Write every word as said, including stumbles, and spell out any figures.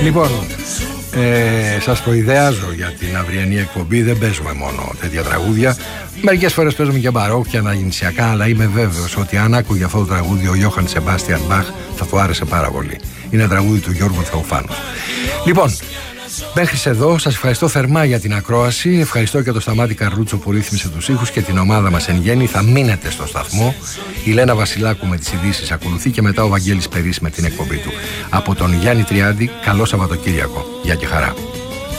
Λοιπόν, ε, σας προειδεάζω για την αυριανή εκπομπή. Δεν παίζουμε μόνο τέτοια τραγούδια. Μερικές φορές παίζουμε και μπαρόκ και αναγεννησιακά, αλλά είμαι βέβαιος ότι αν άκουγε αυτό το τραγούδι ο Γιώχαν Σεμπάστιαν Μπαχ θα του άρεσε πάρα πολύ. Είναι τραγούδι του Γιώργου Θεοφάνου. Λοιπόν, μέχρι εδώ σας ευχαριστώ θερμά για την ακρόαση. Ευχαριστώ και τον Σταμάτη Καρλούτσο που ρύθμισε τους ήχους και την ομάδα μας εν γέννη. Θα μείνετε στο σταθμό. Η Λένα Βασιλάκου με τις ειδήσεις ακολουθεί και μετά ο Βαγγέλης Περής με την εκπομπή του. Από τον Γιάννη Τριάντη, καλό Σαββατοκύριακο. Γεια και χαρά.